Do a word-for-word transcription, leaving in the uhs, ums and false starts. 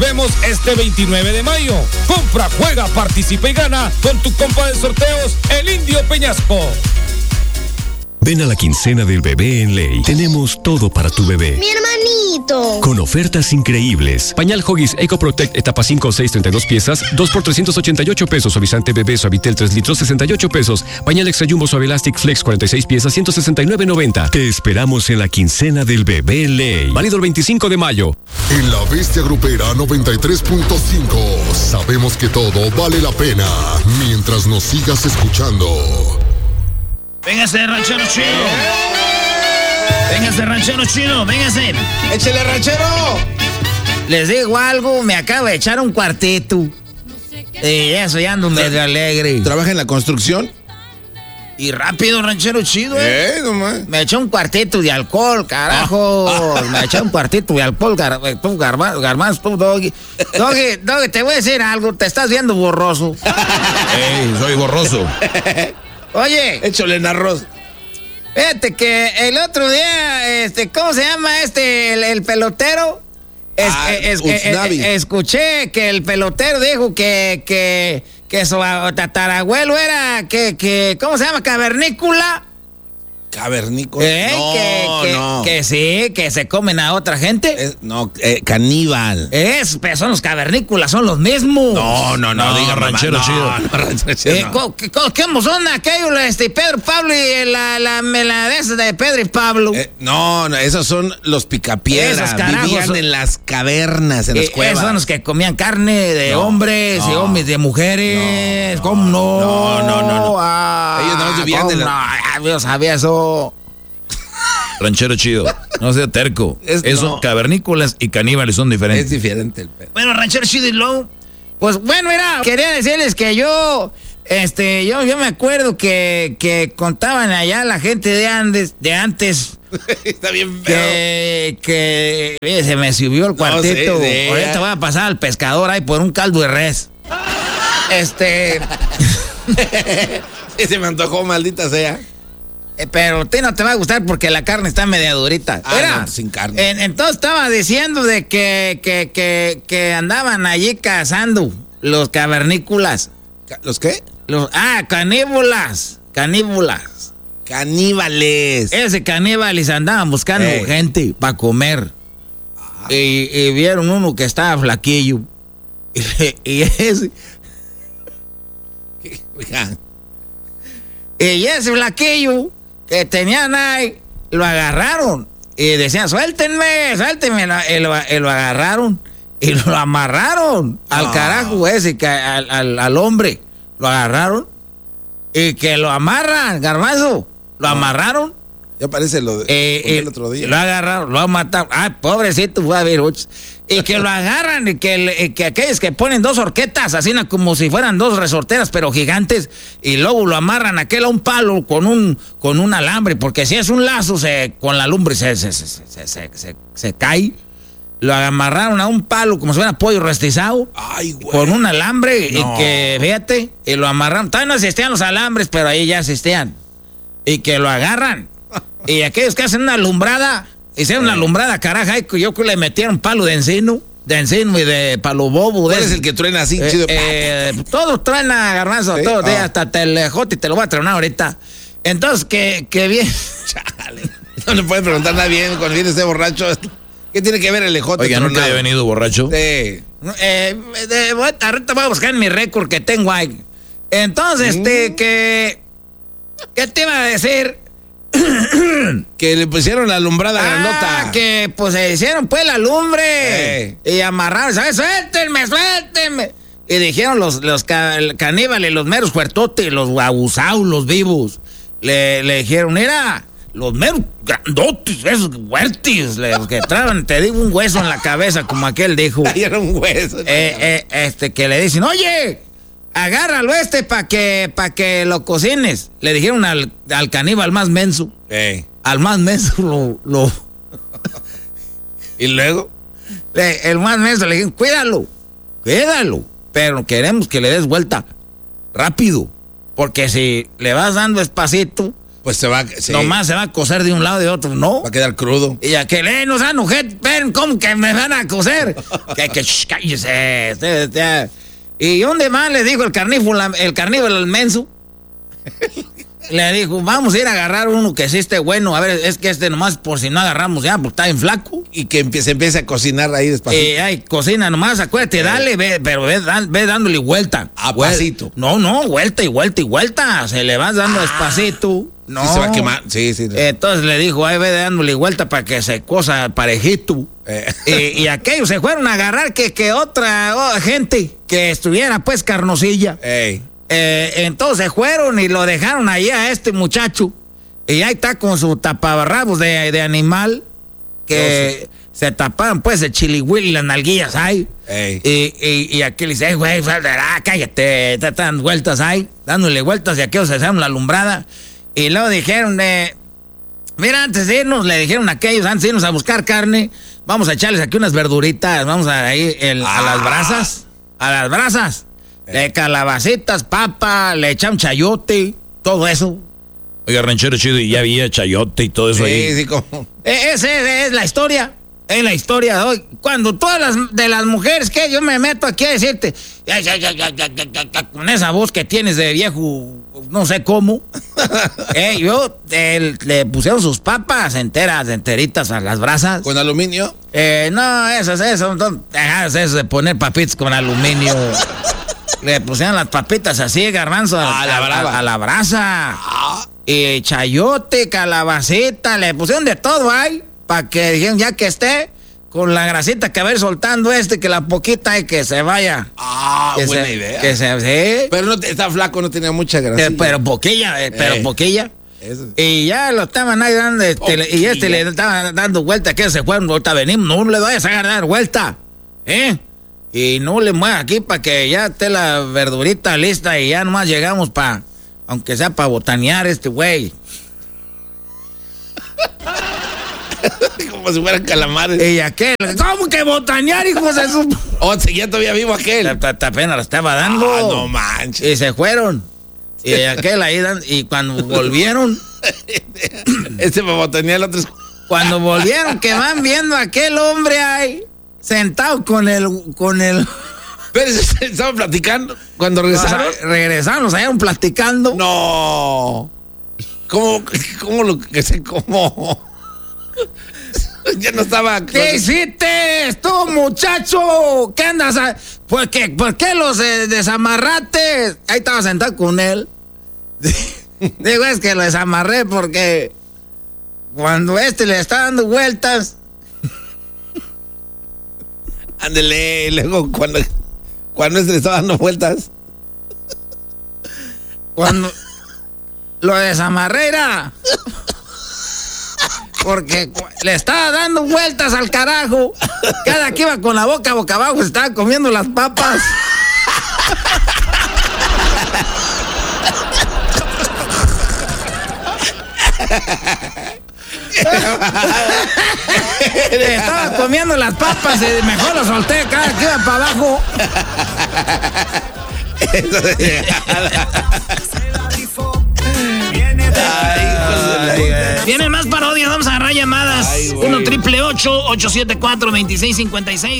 vemos este veintinueve de mayo. Compra, juega, participa y gana con tu compa de sorteos, el Indio Peñasco. Ven a la quincena del bebé en Ley. Tenemos todo para tu bebé. ¡Mi hermanito! Con ofertas increíbles. Pañal Huggies Eco Protect etapa cinco o seis, treinta y dos piezas, dos por trescientos ochenta y ocho pesos. Suavizante bebé Suavitel tres litros, sesenta y ocho pesos. Pañal Extra Jumbo Suave Elastic Flex cuarenta y seis piezas, ciento sesenta y nueve noventa. Te esperamos en la quincena del bebé en Ley. Válido el veinticinco de mayo. En la Bestia Grupera noventa y tres punto cinco sabemos que todo vale la pena mientras nos sigas escuchando. Véngase, ranchero chido. Véngase, ranchero chido, véngase. ¡Échale, ranchero! Les digo algo, me acaba de echar un cuartito. Y eso ya ando medio alegre. ¿Trabaja en la construcción? Y rápido, ranchero chido, ¿eh? Eh, nomás. Me eché un cuartito de alcohol, carajo. Ah, ah. Me eché un cuartito de alcohol, gar, tú, garba, garbanzo, tú, Doggy. Doggy, Doggy, te voy a decir algo, te estás viendo borroso. Ey, soy borroso. Oye. Échale en arroz. Fíjate que el otro día, este, ¿cómo se llama este, el, el pelotero? Es, ah, es, es, es, escuché que el pelotero dijo que, que, que su tatarabuelo era, que, que, ¿cómo se llama? Cavernícola. ¿Cavernícola? ¿Eh? No, que, que, no. Que sí, que se comen a otra gente. Es, no, eh, caníbal. Es, pero son los cavernícolas, son los mismos. No, no, no, no diga ranchero no, chido. No, ranchero chido. Eh, no. ¿Qué, ¿Cómo son aquellos, este, Pedro Pablo y la, la, la, la de esa de Pedro y Pablo? Eh, no, no, esos son los picapiedras. Vivían son, en las cavernas, en las eh, cuevas. Esos son los que comían carne de no, no, hombres y hombres de mujeres. No, ¿Cómo no? No, no, no. no. Ah, ellos no vivían de la... No, yo sabía eso. Ranchero chido, no sea terco. Es, Eso, no. cavernícolas y caníbales son diferentes. Es diferente el pedo. Bueno, ranchero chido y luego, pues bueno, mira, quería decirles que yo, este, yo, yo me acuerdo que, que contaban allá la gente de antes, de antes. Está bien feo. Que, que oye, se me subió el cuartito. No, sí, sí, ahorita voy a pasar al pescador ahí por un caldo de res. Este. Se me antojó, maldita sea. Pero a ti no te va a gustar porque la carne está media durita. Ah, Era, no, sin carne. En, entonces estaba diciendo de que, que, que, que andaban allí cazando los cavernícolas. ¿Los qué? Los, ah, caníbulas. Caníbulas. Caníbales. Ese caníbales andaban buscando hey. gente para comer. Ah. Y, y vieron uno que estaba flaquillo. Y, y ese. Oigan. Y ese flaquillo que tenían ahí, lo agarraron y decían, suéltenme, suéltenme, y lo, y lo agarraron y lo amarraron no. al carajo ese, que, al, al, al hombre, lo agarraron y que lo amarran, garbanzo, lo no. amarraron. Ya parece lo de eh, el otro día. Lo agarraron, lo mataron, ah, pobrecito fue a ver, y que lo agarran y que, que aquellos que ponen dos horquetas, así como si fueran dos resorteras, pero gigantes, y luego lo amarran aquel a un palo con un con un alambre, porque si es un lazo, se, con la lumbre se, se, se, se, se, se, se cae. Lo amarraron a un palo como si fuera pollo rostizado. Ay, güey. Con un alambre, no. y que, fíjate, y lo amarraron. Todavía no existían los alambres, pero ahí ya existían. Y que lo agarran. Y aquellos que hacen una alumbrada, hicieron una alumbrada, caraja, y yo que le metieron palo de encino, de encino y de palo bobo. ¿Cuál de es el que truena así, eh, chido? Eh, todos truenan, garbanzo, ¿sí? Todos, oh. hasta telejote, te lo voy a tronar ahorita. Entonces, que, que bien. Chale. No le puede preguntar nada bien cuando viene este borracho. ¿Qué tiene que ver el ejote? Oiga, ¿nunca había venido borracho? Sí. Eh, de, ahorita voy a buscar en mi récord que tengo ahí. Entonces, mm. este, que... ¿Qué te iba a decir? Que le pusieron la alumbrada ah, grandota. Que pues se hicieron pues la lumbre. Eh. Y amarraron, ¿sabes? Suéltenme, suéltenme. Y dijeron los, los caníbales, los meros fuertotes, los abusados, los vivos. Le, le dijeron, mira, los meros grandotes, esos fuertes, los que traban, te digo, un hueso en la cabeza, como aquel dijo. Ahí era un hueso. Eh, eh, este, que le dicen, oye, agárralo este para que, pa que lo cocines. Le dijeron al, al caníbal más menso. Hey. Al más menso lo... lo ¿Y luego? Le, el más menso le dijeron, cuídalo, cuídalo. Pero queremos que le des vuelta rápido. Porque si le vas dando despacito, Pues se va, sí. Nomás se va a cocer de un lado y de otro, ¿no? Va a quedar crudo. Y aquel, eh, no sean mujer, ven, ¿cómo que me van a coser? que, que, shh, cállese. Este, este. ¿Y dónde más le dijo el carnívoro, el carnívoro el menso? Le dijo, vamos a ir a agarrar uno que sí esté bueno. A ver, es que este nomás por si no agarramos ya, porque está bien flaco. Y que empiece, empiece a cocinar ahí despacito. Eh, ay, cocina nomás, acuérdate, eh. dale, ve, pero ve, ve dándole vuelta. A pasito. No, no, vuelta y vuelta y vuelta. Se le vas dando ah, despacito. No. Sí se va a quemar. Sí, sí. Entonces le dijo, ay, ve dándole vuelta para que se cosa parejito. Eh. Y, y aquellos se fueron a agarrar que, que otra oh, gente que estuviera pues carnosilla. Ey. Eh, entonces fueron y lo dejaron ahí a este muchacho. Y ahí está con su taparrabos de, de animal. Que no sé. Se taparon pues el chilihuil y las nalguillas ahí. Y, y, y aquí le dice, güey, ah, cállate, te están vueltas ahí, dándole vueltas y aquellos se hicieron la alumbrada. Y luego dijeron, eh, mira, antes de irnos, le dijeron a aquellos, antes de irnos a buscar carne, vamos a echarles aquí unas verduritas, vamos a ir el, ah. a las brasas, a las brasas. De calabacitas, papa, le echan chayote, todo eso. Oiga, ranchero chido, y ya había chayote y todo eso sí, ahí. Sí, como... Esa es la historia. Es la historia de hoy. Cuando todas las de las mujeres que yo me meto aquí a decirte, ya, ya, ya, ya, ya, ya, ya, con esa voz que tienes de viejo, no sé cómo. eh, yo eh, le pusieron sus papas enteras, enteritas a las brasas. ¿Con aluminio? Eh, no, esas, eso, no, eso de poner papitas con aluminio. Le pusieron las papitas así, garbanzo, a, a, la, a, a la brasa. Ah. Y chayote, calabacita, le pusieron de todo ahí. Para que dijeron, ya que esté, con la grasita que va a ir soltando este, que la poquita y que se vaya. Ah, que buena se, idea. Que se, ¿sí? Pero no está flaco, no tenía mucha grasa. Eh, pero poquilla, eh, pero eh, poquilla. Eso. Y ya lo estaban ahí dando, este, y este le estaban dando vuelta, que se fueron, ahorita venimos, no le vayas a dar vuelta, ¿eh? Y no le muevas aquí para que ya esté la verdurita lista y ya nomás llegamos para, aunque sea para botanear este güey. Como si fueran calamares. Y aquel, ¿cómo que botanear, hijos de su...? Oh, seguía todavía vivo aquel. Apenas la estaba dando. Ah, no manches. Y se fueron. Y aquel ahí, dan, y cuando volvieron... este para botanear el otro... Cuando volvieron, que van viendo a aquel hombre ahí... Sentado con el, con el... Pero estaban platicando cuando regresaron. O sea, regresaron, se iban platicando. No. ¿Cómo, cómo lo que sé, cómo? Ya no estaba. ¿Qué hiciste tú, muchacho? ¿Qué andas a... ¿Por qué, ¿Por qué los eh, desamarrates? Ahí estaba sentado con él. Digo, es que lo desamarré porque cuando este le está dando vueltas. Ándele, luego cuando, cuando este le estaba dando vueltas. Cuando lo desamarré era porque le estaba dando vueltas al carajo. Cada que iba con la boca boca abajo se estaba comiendo las papas. Estaba comiendo las papas y mejor lo solté cada que iba para abajo. Vienen más parodias, vamos a agarrar llamadas. uno triple ocho, ocho siete cuatro, dos seis cinco seis.